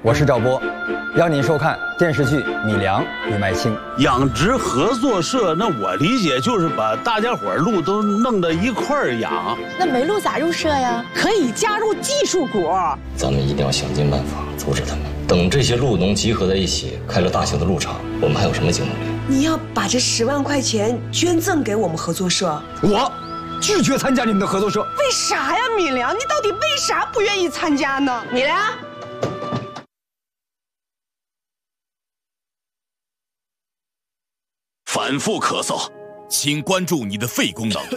我是赵波，邀您收看电视剧《米粮与麦青》。 养殖合作社，那我理解就是把大家伙鹿都弄到一块儿养。 那没鹿咋入社呀？可以加入技术股。 咱们一定要想尽办法阻止他们。等这些鹿农集合在一起，开了大型的鹿场，我们还有什么竞争力？ 你要把这10万块钱捐赠给我们合作社。 我拒绝参加你们的合作社。 为啥呀，米粮？你到底为啥不愿意参加呢？米粮。 反复咳嗽，请关注你的肺功能。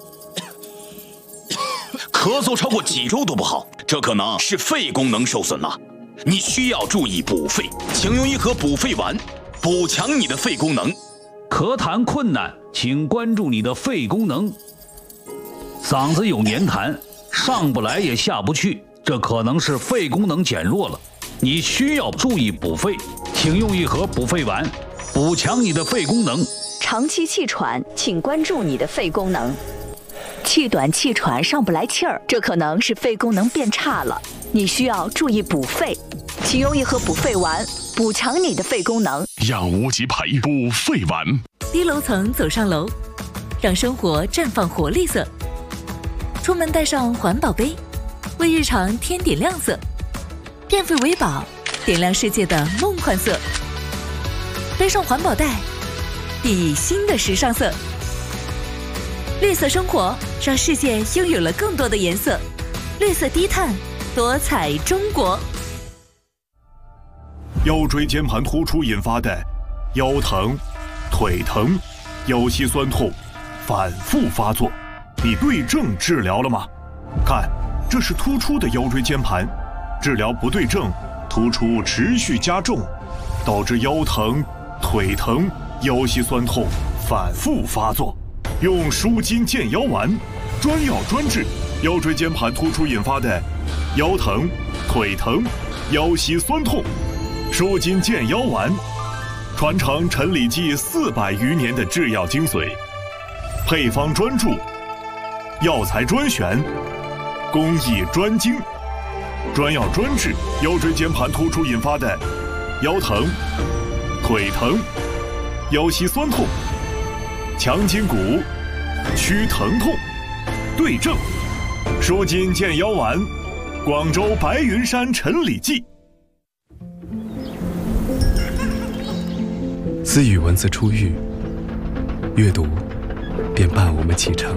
咳嗽超过几周都不好，这可能是肺功能受损了。你需要注意补肺，请用一盒补肺丸，补强你的肺功能。 咳痰困难，请关注你的肺功能。嗓子有黏痰，上不来也下不去，这可能是肺功能减弱了。你需要注意补肺，请用一盒补肺丸，补强你的肺功能。 长期气喘，请关注你的肺功能。气短气喘上不来气儿，这可能是肺功能变差了。你需要注意补肺，请用一盒补肺丸，补强你的肺功能。 养无极培补肺丸。 低楼层走上楼，让生活绽放活力色。出门带上环保杯，为日常添点亮色。电费为宝，点亮世界的梦幻色。背上环保袋，熠熠新的时尚色。绿色生活，让世界拥有了更多的颜色。绿色低碳，多彩中国。 腰椎间盘突出引发的腰疼、腿疼、腰膝酸痛反复发作，你对症治疗了吗？看，这是突出的腰椎间盘，治疗不对症，突出持续加重，导致腰疼、腿疼、腰膝酸痛反复发作。用舒筋健腰丸，专药专治腰椎间盘突出引发的腰疼、腿疼、腰膝酸痛。舒筋健腰丸，传承陈李济400余年的制药精髓，配方专注，药材专选，工艺专精，专药专治腰椎间盘突出引发的腰疼、腿疼、腰膝酸痛，强筋骨，祛疼痛，对症，舒筋健腰丸，广州白云山陈李济。 自与文字初遇，阅读便伴我们启程。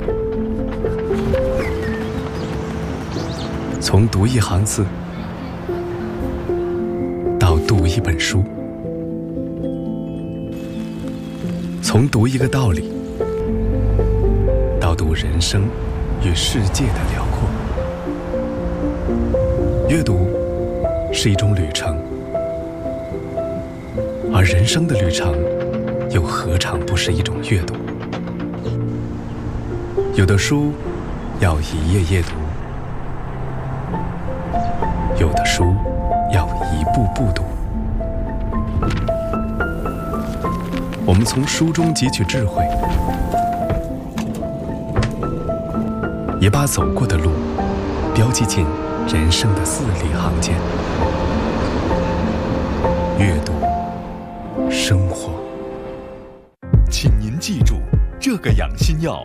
从读一行字，到读一本书，从读一个道理，到读人生与世界的辽阔。阅读是一种旅程，而人生的旅程又何尝不是一种阅读？有的书要一页页读，有的书要一步步读。我们从书中汲取智慧，也把走过的路标记进人生的字里行间。阅读生活， 请您记住，这个养心药